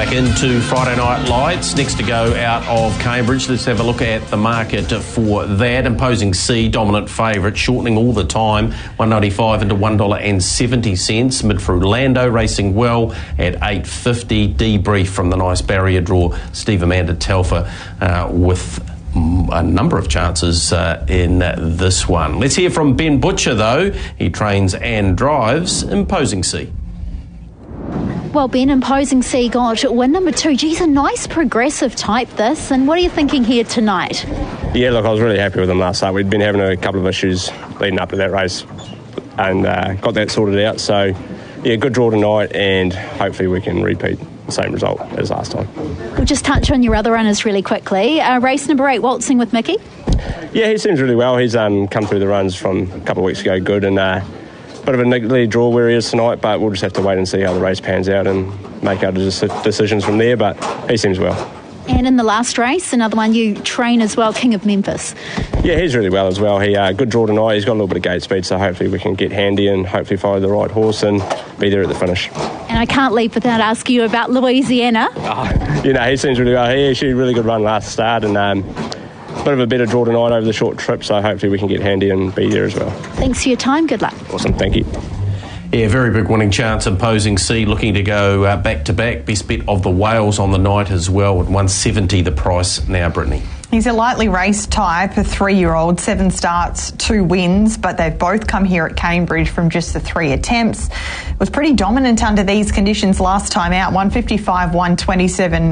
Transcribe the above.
back into Friday Night Lights. Next to go out of Cambridge. Let's have a look at the market for that. Imposing C, dominant favourite, shortening all the time, $1.95 into $1.70. Mid for Orlando, racing well at $8.50. Debrief from the nice barrier draw, Steve Amanda Telfer with a number of chances in this one. Let's hear from Ben Butcher, though. He trains and drives Imposing C. Well, Ben, Imposing C got win number 2. Geez, a nice progressive type, this. And what are you thinking here tonight? Yeah, look, I was really happy with him last start. We'd been having a couple of issues leading up to that race and got that sorted out. So, yeah, good draw tonight, and hopefully we can repeat the same result as last time. We'll just touch on your other runners really quickly. Race number 8, Waltzing with Mickey. Yeah, he seems really well. He's come through the runs from a couple of weeks ago good, and bit of a niggly draw where he is tonight, but we'll just have to wait and see how the race pans out and make our decisions from there, but he seems well. And in the last race, another one you train as well, King of Memphis. Yeah, he's really well as well. He good draw tonight. He's got a little bit of gate speed, so hopefully we can get handy and hopefully follow the right horse and be there at the finish. And I can't leave without asking you about Louisiana. He seems really well. He actually had a really good run last start, and bit of a better draw tonight over the short trip, so hopefully we can get handy and be there as well. Thanks for your time. Good luck. Awesome. Thank you. Yeah, very big winning chance. Imposing C looking to go back-to-back. Best bet of the Wales on the night as well, at $170 the price now, Brittany. He's a lightly raced type, a 3-year-old, 7 starts, 2 wins, but they've both come here at Cambridge from just the 3 attempts. Was pretty dominant under these conditions last time out, 155, 127